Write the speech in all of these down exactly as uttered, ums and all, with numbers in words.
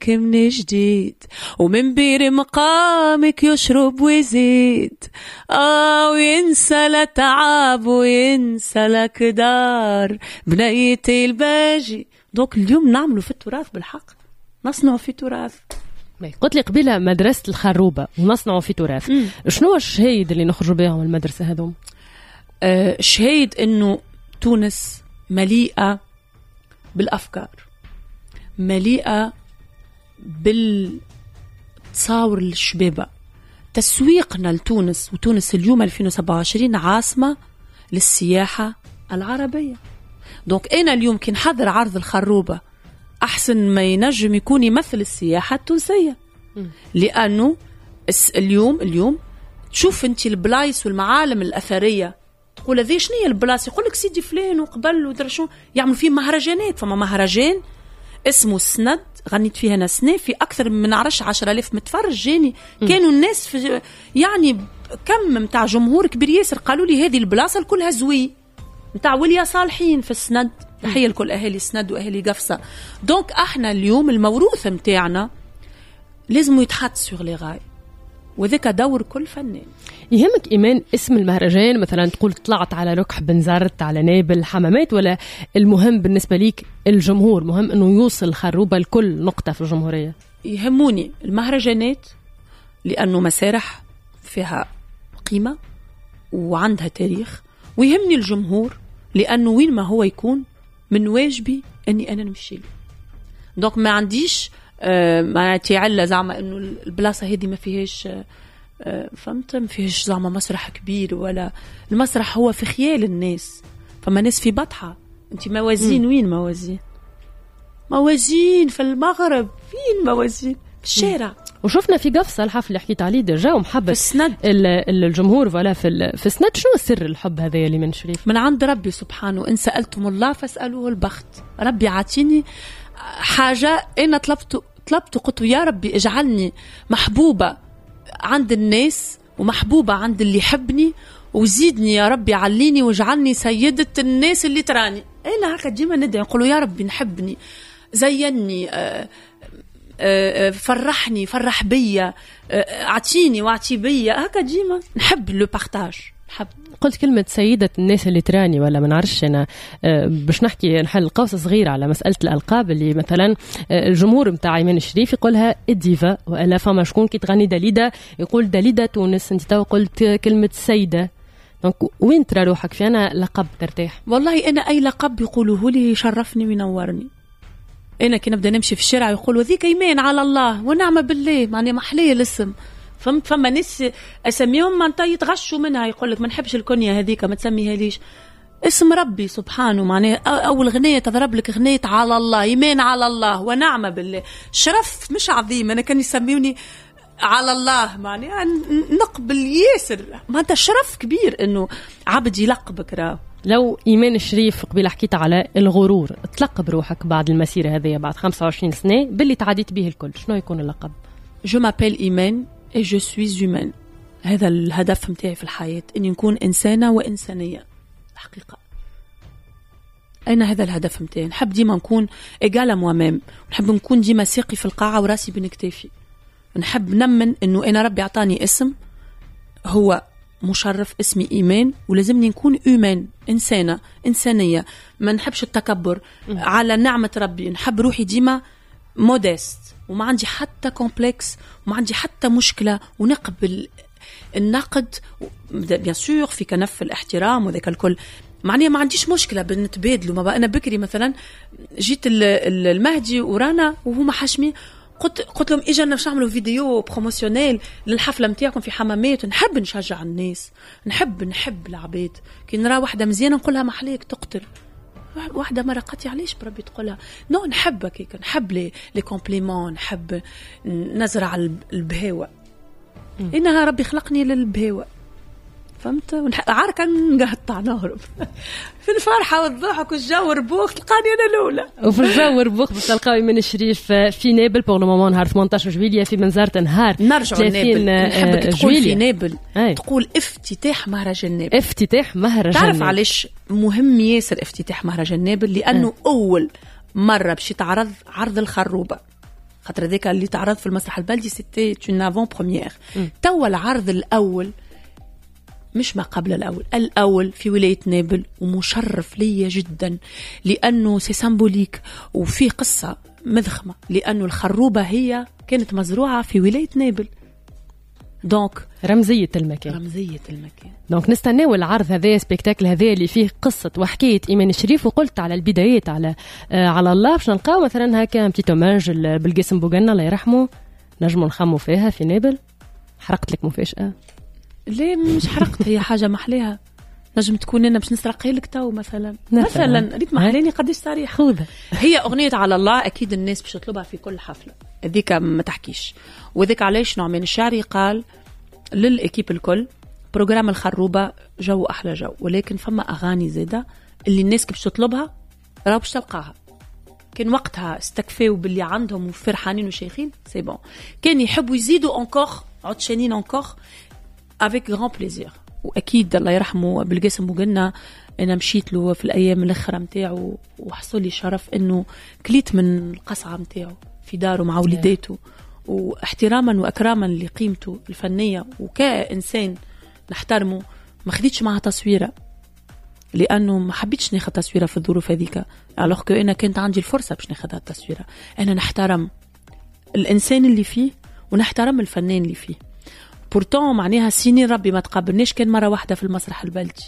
من جديد ومن بير مقامك يشرب ويزيد آه وينسى لتعب وينسى لك دار بنيتي الباجي. دوك اليوم نعملوا في التراث بالحق، نصنعوا في تراث. قلت لي قبيلة مدرسة الخروبة ونصنعوا في تراث. مم. شنو الشهيد اللي نخرجوا بهم المدرسة هذوم؟ أه شهيد إنه تونس مليئة بالأفكار، مليئة بالتصاور الشبابة. تسويقنا لتونس، وتونس اليوم ألفين وسبعة وعشرين عاصمة للسياحة العربية. دونك أنا اليوم كي نحضر عرض الخروبة أحسن ما ينجم يكون يمثل السياحة التونسية، لأنه اليوم اليوم تشوف أنت البلايص والمعالم الأثرية تقول هذه شنو هي البلاص، يقول لك سيدي فلان وقبل ودرشون يعملوا فيه مهرجانات. فما مهرجان اسمه السند غنيت فيها أنا سنة في أكثر من عرش عشرة آلاف متفرج جاني. كانوا الناس في يعني كم متاع جمهور كبير ياسر قالوا لي هذه البلاصة كلها زوي متاع وليا صالحين في السند. تحية لكل أهالي السند وأهالي قفصة. دونك احنا اليوم الموروث متاعنا لازم يتحط سوغ لي غاي، وذاك دور كل فنان. يهمك إيمان اسم المهرجان مثلا تقول طلعت على ركح بنزرت على نابل حمامات، ولا المهم بالنسبة ليك الجمهور مهم أنه يوصل خروبة لكل نقطة في الجمهورية؟ يهموني المهرجانات لأنه مسارح فيها قيمة وعندها تاريخ، ويهمني الجمهور لأنه وين ما هو يكون من واجبي أني أنا نمشي له. دونك ما عنديش آه ما تعلى زعما أنه البلاصة هذه ما فيهاش آه فهمت ما فيهاش زعما مسرح كبير، ولا المسرح هو في خيال الناس. فما ناس في بطحة أنت موازين. وين موازين؟ موازين في المغرب، فين موازين؟ في الشارع. وشفنا في قفصة الحفل اللي حكيت عليه دجا ومحبة في السند الجمهور ولا في في السند. شنو سر الحب هذا اللي من شريف؟ من عند ربي سبحانه. إن سألتم الله فاسألوه البخت. ربي عاتيني حاجة أنا طلبت طلبت قلت يا ربي اجعلني محبوبة عند الناس ومحبوبة عند اللي يحبني، وزيدني يا ربي عليني واجعلني سيدة الناس اللي تراني. أنا هكا ديما ندعي نقول يا ربي نحبني، زيني، آه فرحني، فرح بيا، اعطيني واعطي بيا، هكا ديما نحب لو بارتاج. نحب. قلت كلمة سيدة الناس اللي تراني، ولا ما نعرفش أنا باش نحكي نحل قوس صغير على مسألة الألقاب اللي مثلا الجمهور متاع إيمان الشريف يقولها الديفا، ولا فما شكون كي تغني داليدا يقول داليدا تونس. أنت تو قلت كلمة سيدة، دونك وين ترى روحك في أنا لقب ترتاح؟ والله أنا أي لقب يقولوه لي يشرفني وينورني. أنا كي نبدأ نمشي في الشارع يقولوا ذيك إيمان على الله ونعم بالله، معني محلية الاسم. فهمت؟ فما ناس أسميهم ما انت يتغشوا منها، يقولك ما نحبش الكنية هذيك ما تسميها ليش. اسم ربي سبحانه، معناه أول غنية تضرب لك غنية على الله، إيمان على الله ونعم بالله. شرف مش عظيم أنا كان يسميوني على الله، معني نقبل ياسر. ما أنت شرف كبير إنه عبد يلقبك. راه لو إيمان الشريف قبل حكيت على الغرور، تلقب روحك بعد المسيرة هذه بعد خمسة وعشرين سنة باللي تعديت به الكل، شنو يكون اللقب؟ Je m'appelle إيمان et je suis humaine. هذا الهدف متاعي في الحياة، إني نكون إنسانة وإنسانية الحقيقة. أنا هذا الهدف متاعي. نحب ديما نكون إيجالا موامام، نحب نكون ديما ساقي في القاعة وراسي بين كتافي. نحب نمن إنه أنا ربي عطاني اسم هو مشرف، اسمي إيمان، ولازمني نكون إيمان، إنسانة إنسانية. ما نحبش التكبر على نعمة ربي. نحب روحي ديما مودست، وما عندي حتى كومبلكس، وما عندي حتى مشكلة، ونقبل النقد بيان سور في كنف الاحترام وذاك الكل. معناها ما عنديش مشكلة بنتبادلوا. ما بقى أنا بكري مثلا جيت المهدي ورانا وهما حاشمين، قلت قلت لهم اجا باش نعملوا فيديو بروموسيونيل للحفله نتاعكم في حمامات. نحب نشجع الناس، نحب نحب العباد. كي نرى واحده مزيانه نقولها محليك تقتل، واحده مرة قتي علاش بربي تقولها نو. نحب هيك، نحب لي لي كومبليمون، نحب نزرع البهاوه. انها ربي خلقني للبهاوه، فهمت؟ عاركة نقطع نهرب في الفرحة والضحك والجو ربوخ تلقاني أنا الأولى. وفي الجو ربوخ باش تلقاو إيمان الشريف في نابل بور لو مومون نهار ثمانية عشر جويلية في منزارة نهار نرجع نابل. نحبك تقول في نابل أي. تقول افتتاح مهرجان نابل. افتتاح مهرجان تعرف علاش مهم ياسر افتتاح مهرجان نابل؟ لأنه أي. أول مرة باش يتعرض عرض الخروبة خاطر ذاك اللي تعرض في المسرح البلدي سيتي اون افون بروميير. توا العرض الاول مش ما قبل الأول، الأول في ولاية نابل، ومشرف لي جدا لأنه سي سامبوليك وفي قصة مذخمة، لأنه الخروبة هي كانت مزروعة في ولاية نابل، دونك رمزية المكان. رمزية المكان. دونك نستناو العرض هذا سبيكتاكل هذا اللي فيه قصة وحكاية إيمان الشريف. وقلت على البدايات على آه على الله باش نلقاو مثلا هكا بتي توماج بالقاسم بوغنا الله يرحمه، نجموا نخموا فيها في نابل. حرقت لك مفاجأة؟ ليه مش حرقت، هي حاجة محليها نجم تكون أنا باش نسرقها لك تو مثلا مثلا ريت محليني قديش صريح. خوذة هي أغنية على الله أكيد الناس باش تطلبها في كل حفلة، هذيك ما تحكيش. وذيك علاش نعمان الشعري قال للإكيب الكل بروجرام الخروبة جو أحلى جو، ولكن فما أغاني زيادة اللي الناس باش تطلبها راهو باش تلقاها. كان وقتها استكفاو باللي عندهم وفرحانين وشيخين سي بون، كان يحبوا يزيدوا أنكور عطشانين أنكور avec grand plaisir. واكيد الله يرحمه بالقاسم بوغنا انا مشيت له في الايام الاخرى نتاعو وحصل لي شرف انه كليت من القصعه نتاعو في داره مع وليداته، واحتراما واكراما لقيمته الفنيه وكانسان نحترمه. ما خديتش معها تصويره لانه ما حبيتش ناخذ تصويره في الظروف هذيك، alors que انا كانت عندي الفرصه باش ناخذها التصويره. انا نحترم الانسان اللي فيه ونحترم الفنان اللي فيه. بورتون معناها سنين ربي ما تقابلناش، كان مرة واحدة في المسرح البلدي،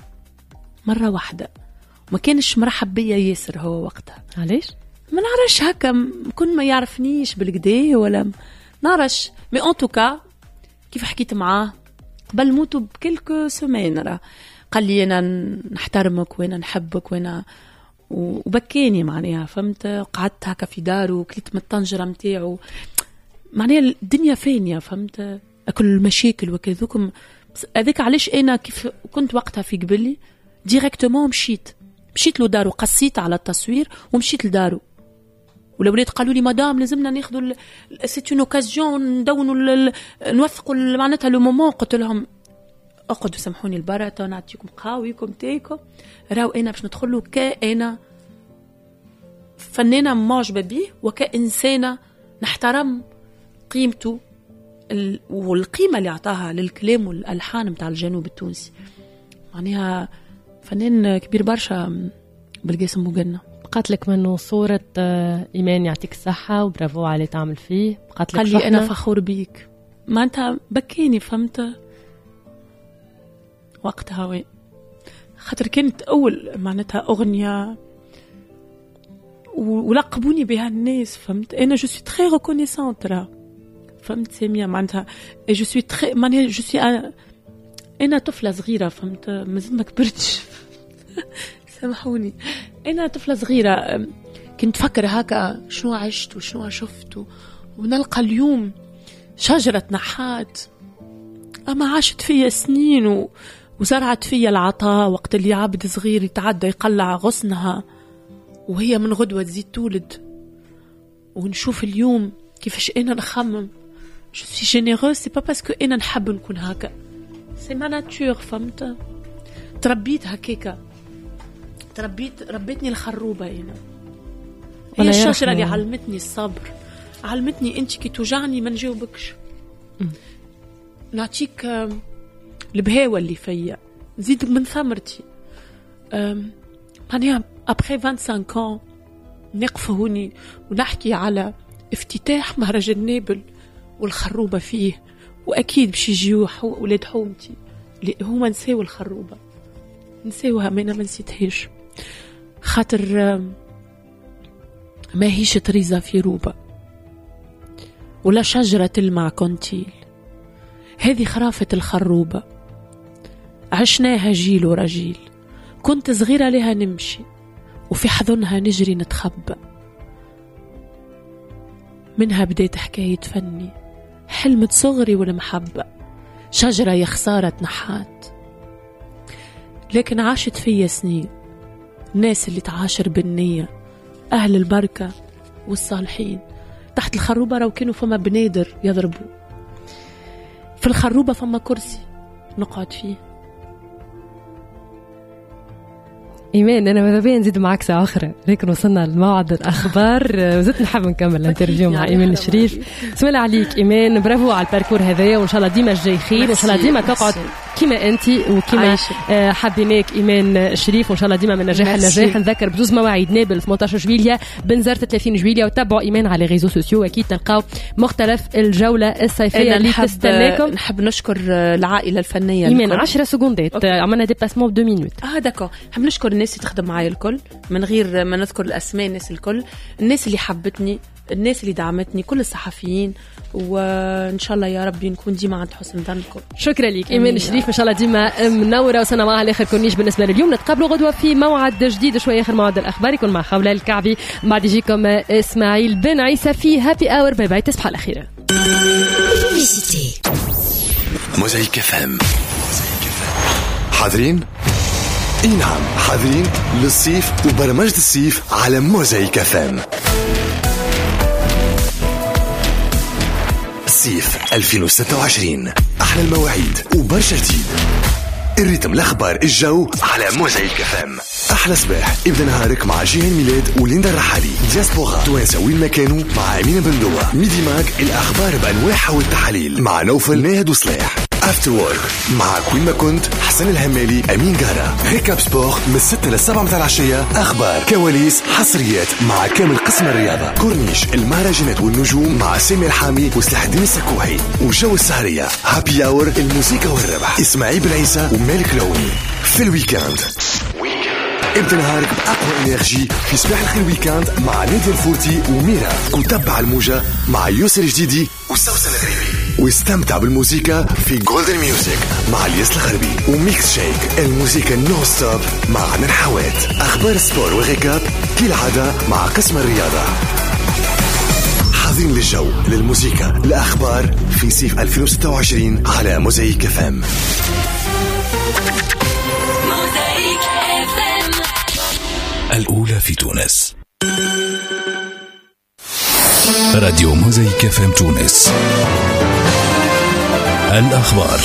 مرة واحدة، ما كانش مرحب بيا ياسر هو وقتها. علاش؟ ما نعرفش هكا، كن ما يعرفنيش بالكدا ولا نعرفش. مي ان توكا كيف حكيت معاه قبل موتو بكلكو سومين راه قال لي انا نحترمك وانا نحبك وانا وبكاني معناها فهمت. قعدت هكا في داره وكليت من الطنجرة متاعو، معناها الدنيا فانية فهمت، أكل المشاكل وكذوكم. هذاك علاش أنا كيف كنت وقتها في قبلي ديريكتومون مشيت مشيت له دارو، قصيت على التصوير ومشيت لدارو. والأولاد قالوا لي مدام لازمنا ناخذوا سيت اون اوكازيون ندونوا نوثقوا معناتها لو مومون. قلت لهم اقعدوا سامحوني البركه نعطيكم قهويكم تاكم، راهو انا باش ندخل له كأنا فنانه معجبه به وكإنسانه نحترم قيمته والقيمة اللي أعطاها للكلام والألحان متاع الجنوب التونسي. معناها فنان كبير برشا بالقاسم بوغنا. بقات لك منه صورة إيمان يعطيك الصحة وبرافو على تعمل فيه. بقات لك قال لي أنا فخور بيك، ما أنت بكيني فهمت وقتها وين خاطر كانت أول معناتها أغنية ولقبوني بها الناس فهمت. أنا جو سوي تري ريكونيسانت راه فهمت سامية معناتها جو سوي تري معناها جو سوي أنا طفلة صغيرة فهمت، مازال ما كبرتش سامحوني. أنا طفلة صغيرة كنت فكر هكا شنو عشت وشنو شفت، ونلقى اليوم شجرة نحات أما عاشت فيا سنين و... وزرعت فيا العطاء وقت اللي عبد صغير يتعدى يقلع غصنها وهي من غدوة تزيد تولد. ونشوف اليوم كيفاش أنا نخمم je suis généreuse c'est pas parce que أنا نحب نكون هكا c'est ma nature فهمت. تربيت هكاكا، تربيت ربيتني الخروبة هنا. هي الشجرة اللي علمتني الصبر، علمتني أنت كي توجعني ما نجاوبكش، نعطيك البهاوة اللي فيا نزيد من ثمرتي. معناها après vingt-cinq ans نقف هوني ونحكي على افتتاح مهرجان نابل والخروبة فيه، وأكيد باش يجيو ولاد حومتي اللي هما نساو الخروبة نساوها ما أنا ما نسيتهاش خاطر ما هيش طريزة في روبة ولا شجرة تلمع كونتيل. هذه خرافة الخروبة عشناها جيل ورجيل، كنت صغيرة لها نمشي وفي حضنها نجري نتخبى. منها بديت حكاية فني حلمة صغري والمحبة، شجرة يا خسارة نحات، لكن عاشت فيا سنين. الناس اللي تعاشر بالنية، أهل البركة والصالحين. تحت الخروبة راو كانوا فما بنادر يضربوا، في الخروبة فما كرسي نقعد فيه. إيمان أنا ماذا بيا نزيد معك ساعة أخرى لكن وصلنا لموعد الأخبار وزدت نحب نكمل الانترفيو مع إيمان الشريف. بسم الله عليك إيمان، برافو على الباركور هذايا وإن شاء الله ديما الجاي خير وإن شاء الله ديما تقعد كما أنت وكما حبيناك إيمان الشريف وإن شاء الله ديما من نجاح النجاح. نذكر بجوز مواعيد نابل ثمانية عشر جويليا بنزرت ثلاثين جويليا وتابعوا إيمان على ريزو سوسيو أكيد تلقاو مختلف الجولة الصيفية اللي تستناكم. نحب نشكر العائلة الفنية إيمان عشرة سكوندات عملنا ديباسمون بدو مينوت. اه داكو نحب نشكر الناس اللي تخدم معايا الكل من غير ما نذكر الأسماء، الناس الكل، الناس اللي حبتني، الناس اللي دعمتني، كل الصحفيين، وإن شاء الله يا ربي نكون ديما عند حسن ظنكم. شكرا لك إيمان الشريف، إن شاء الله ديما منورة وسنة معها الآخر كورنيش. بالنسبة لليوم نتقابلوا غدوة في موعد جديد شوية آخر موعد الأخبار يكون مع خولة الكعبي، بعد يجيكم إسماعيل بن عيسى في هابي آور. باي باي، تصبح على خير. موزايك اف ام. حاضرين؟ اي نعم حاضرين للصيف وبرمجة الصيف على موزايك اف ام. الصيف ألفين وستة وعشرين، أحلى المواعيد وبرشا جديد. الريتم، الأخبار، الجو على موزايك اف ام. أحلى صباح ابدأ نهارك مع جيهان ميلاد وليندا الرحالي. دياسبورا توانسة وين ما كانوا مع أمين بندوة. ميدي ماك الأخبار بأنواعها والتحاليل مع نوفل ناهد وصلاح. افتر وورك مع كوين ما كنت حسن الهمالي أمين جارة. ريكاب سبور من ستة للسبعة متاع العشية، أخبار، كواليس، حصريات مع كامل قسم الرياضة. كورنيش، المهرجانات والنجوم مع سامي الحامي وسلاح الدين السكوحي. وجو السهرية هابي آور، الموسيقى والربح، إسماعيل بن عيسى ومالك لوني. في الويكاند ابدأ نهارك بأقوى إنرجي في صباح الخير ويكاند مع نادي الفورتي وميرا. وتبع الموجة مع يوسر الجديدي وسوسن الغريبي. واستمتع بالموسيقى في جولدن ميوزك مع الياس الغربي. وميكس شيك، الموسيقى نو ستوب مع عدن حوات. أخبار سبور وغيكاب كالعادة مع قسم الرياضة. حاضرين للجو، للموسيقى، الأخبار في صيف ألفين وستة وعشرين على موزايك اف ام. الأولى في تونس. راديو موزايك اف ام تونس. الأخبار.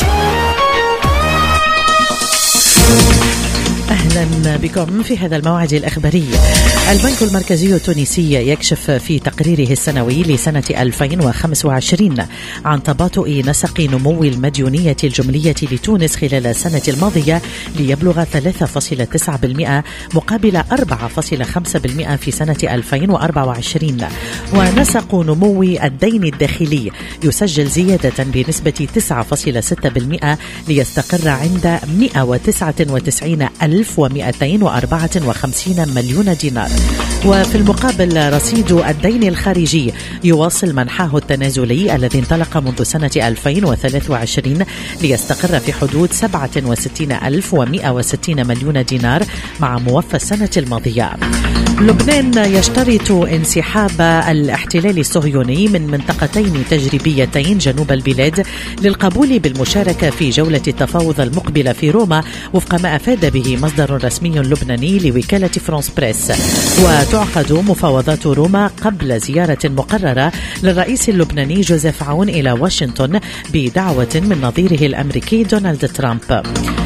أهلا بكم في هذا الموعد الأخباري. البنك المركزي التونسي يكشف في تقريره السنوي لسنة ألفين وخمسة وعشرين عن تباطؤ نسق نمو المديونية الجملية لتونس خلال السنة الماضية ليبلغ ثلاثة فاصلة تسعة بالمئة مقابل أربعة فاصلة خمسة بالمئة في سنة ألفين وأربعة وعشرين. ونسق نمو الدين الداخلي يسجل زيادة بنسبة تسعة فاصلة ستة بالمئة ليستقر عند مئة وتسعة وتسعين ألف ومئتين وأربعة وخمسين مليون دينار. وفي المقابل رصيد الدين الخارجي يواصل منحاه التنازلي الذي انطلق منذ سنة ألفين وثلاثة وعشرين ليستقر في حدود سبعة وستين ألف ومئة وستين مليون دينار مع موفى السنة الماضية. لبنان يشترط انسحاب الاحتلال الصهيوني من منطقتين تجريبيتين جنوب البلاد للقبول بالمشاركة في جولة التفاوض المقبلة في روما وفق ما أفاد به مصدر رسمي لبناني لوكالة فرانس بريس. وتعقد مفاوضات روما قبل زيارة مقررة للرئيس اللبناني جوزيف عون إلى واشنطن بدعوة من نظيره الأمريكي دونالد ترامب.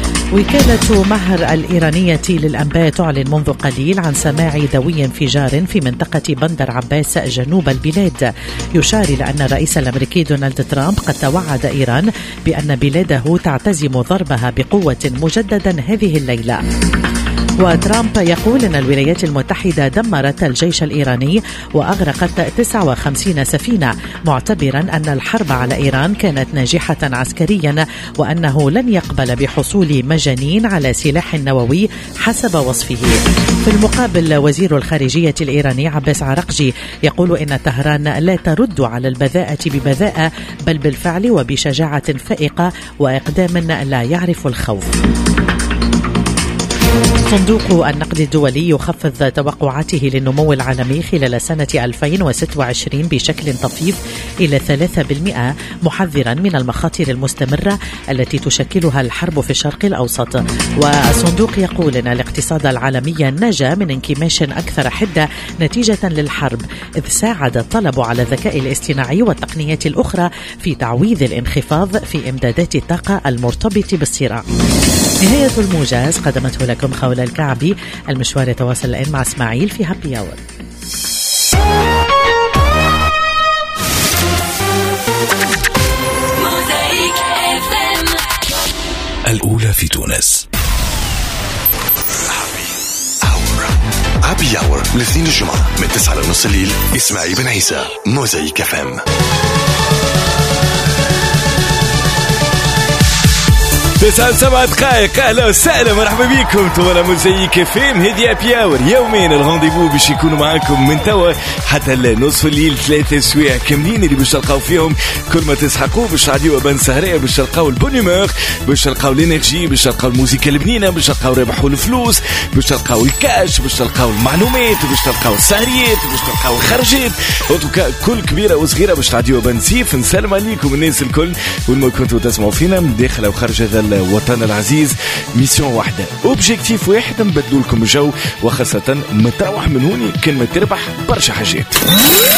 وكالة مهر الإيرانية للأنباء تعلن منذ قليل عن سماع دوي انفجار في منطقة بندر عباس جنوب البلاد، يشار إلى أن الرئيس الأمريكي دونالد ترامب قد توعد إيران بأن بلاده تعتزم ضربها بقوة مجددا هذه الليلة. وترامب يقول أن الولايات المتحدة دمرت الجيش الإيراني وأغرقت تسعة وخمسين سفينة، معتبرا أن الحرب على إيران كانت ناجحة عسكريا وأنه لن يقبل بحصول مجانين على سلاح نووي حسب وصفه. في المقابل وزير الخارجية الإيراني عباس عراقجي يقول إن طهران لا ترد على البذاءة ببذاءة بل بالفعل وبشجاعة فائقة وإقدام لا يعرف الخوف. صندوق النقد الدولي يخفض توقعاته للنمو العالمي خلال سنة ألفين وستة وعشرين بشكل طفيف إلى ثلاثة بالمئة، محذرا من المخاطر المستمرة التي تشكلها الحرب في الشرق الأوسط. والصندوق يقول أن الاقتصاد العالمي نجا من انكماش أكثر حدة نتيجة للحرب، إذ ساعد الطلب على الذكاء الاصطناعي والتقنيات الأخرى في تعويض الانخفاض في إمدادات الطاقة المرتبطة بالصراع. نهاية الموجز قدمته لكم خولة الكعبي. المشوار يتواصل الآن مع اسماعيل في هابي أور. الأولى في تونس. هابي أور الاثنين الجمعة من تسعة لنص الليل. إسماعيل بن عيسى، موزايك اف ام. تسعة سبعة دقائق. اهلا وسهلا مرحبا بكم. انتم على موزايك فيم. هدي ابي اور يومين الغونديفو باش يكونوا معاكم من توا حتى نصف الليل. ثلاثة سوايع كاملين اللي باش تلقاو فيهم كل ما تسحقوا باش تعديوا بان سهريه، باش تلقاو البونيمور، باش تلقاو الانرجي، باش تلقاو الموسيقى البنينه، باش تلقاو ربحوا الفلوس، باش تلقاو الكاش، باش تلقاو المعلومات، باش تلقاو السهريات، باش تلقاو الخرجات. اوتوكا كل كبيره وصغيره باش تعديوا بان سيف. نسلم عليكم الناس الكل وين ما كنتوا تسمعوا فينا من داخل او خارج هذا الوطن العزيز. ميسيون واحدة، اوبجيكتيف واحد، نبدلوا لكم الجو، وخاصة ما تروح من هوني كان ما تربح برشا حاجات.